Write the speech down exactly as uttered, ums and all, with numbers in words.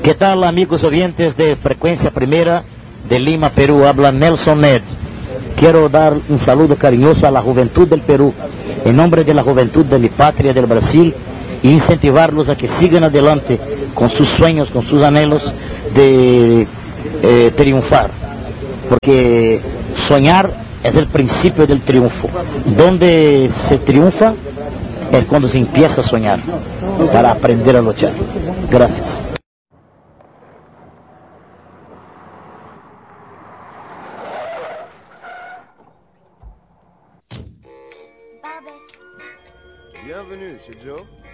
¿Qué tal, amigos oyentes de Frecuencia Primera de Lima, Perú? Habla Nelson Ned. Quiero dar un saludo cariñoso a la juventud del Perú, en nombre de la juventud de mi patria, del Brasil, e incentivarlos a que sigan adelante con sus sueños, con sus anhelos de eh, triunfar. Porque soñar es el principio del triunfo. Donde se triunfa es cuando se empieza a soñar, para aprender a luchar. Gracias. Bienvenue chez Joe.